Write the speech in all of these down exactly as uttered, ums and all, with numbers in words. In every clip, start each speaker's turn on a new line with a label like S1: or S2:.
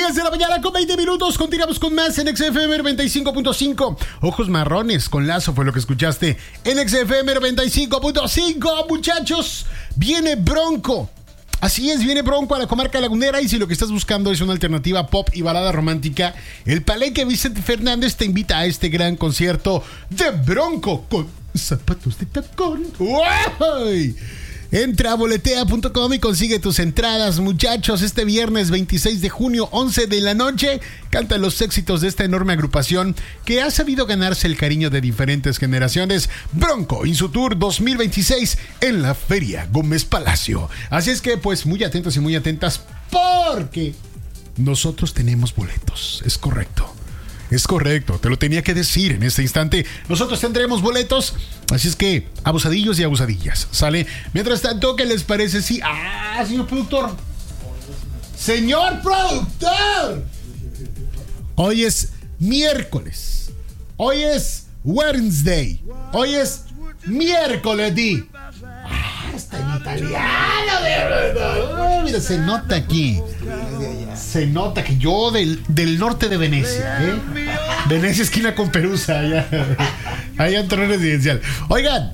S1: diez de la mañana con veinte minutos. Continuamos con más en X F M noventa y cinco punto cinco. Ojos marrones con Lazo fue lo que escuchaste en X F M noventa y cinco punto cinco. Muchachos, viene Bronco. Así es, viene Bronco a la comarca lagunera, y si lo que estás buscando es una alternativa pop y balada romántica, el Palenque Vicente Fernández te invita a este gran concierto de Bronco con zapatos de tacón. ¡Uy! Entra a boletea punto com y consigue tus entradas, muchachos. Este viernes veintiséis de junio, once de la noche, canta los éxitos de esta enorme agrupación que ha sabido ganarse el cariño de diferentes generaciones. Bronco in su tour dos mil veintiséis en la Feria Gómez Palacio. Así es que, pues, muy atentos y muy atentas, porque nosotros tenemos boletos. Es correcto. Es correcto, te lo tenía que decir en este instante. Nosotros tendremos boletos, así es que abusadillos y abusadillas, ¿sale? Mientras tanto, ¿qué les parece? Sí, ah, señor productor. Señor productor. Hoy es miércoles. Hoy es Wednesday. Hoy es miércoles de... Ah, está en italiano, de verdad. Oh, mira, se nota aquí. Se nota que yo del, del norte de Venecia, ¿eh? Venecia esquina con Perusa, allá, allá en torre residencial. Oigan,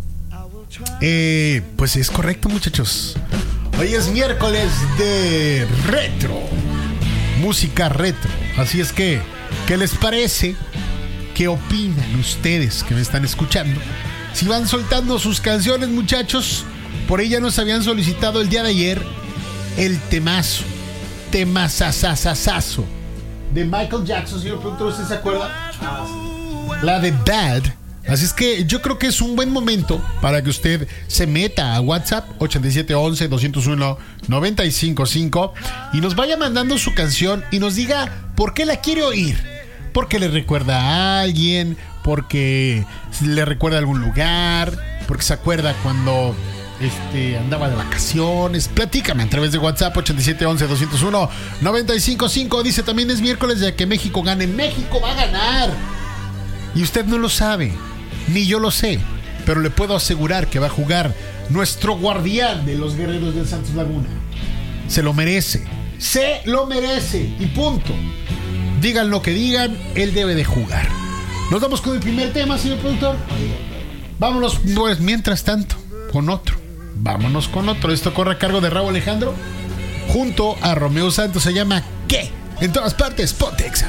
S1: eh, pues es correcto, muchachos. Hoy es miércoles de retro, música retro. Así es que, ¿qué les parece? ¿Qué opinan ustedes que me están escuchando? Si van soltando sus canciones, muchachos. Por ella nos habían solicitado el día de ayer el temazo. Temazazazazazo de Michael Jackson, señor productor, ¿usted se acuerda? Ah, sí. La de Bad. Así es que yo creo que es un buen momento para que usted se meta a WhatsApp ochenta y siete once doscientos uno noventa y cinco cinco y nos vaya mandando su canción y nos diga por qué la quiere oír. Porque le recuerda a alguien, porque le recuerda a algún lugar, porque se acuerda cuando Este, andaba de vacaciones. Platícame a través de WhatsApp ochenta y siete once doscientos uno noventa y cinco cinco. Dice también es miércoles de que México gane. México va a ganar. Y usted no lo sabe, ni yo lo sé, pero le puedo asegurar que va a jugar nuestro guardián de los guerreros del Santos Laguna. Se lo merece. Se lo merece. Y punto. Digan lo que digan, él debe de jugar. Nos vamos con el primer tema, señor productor. Vámonos, pues, mientras tanto, con otro. Vámonos con otro. Esto corre a cargo de Raúl Alejandro junto a Romeo Santos. Se llama ¿Qué? En todas partes, Pontexa.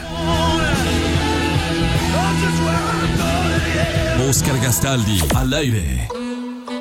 S2: Oscar Gastaldi al aire.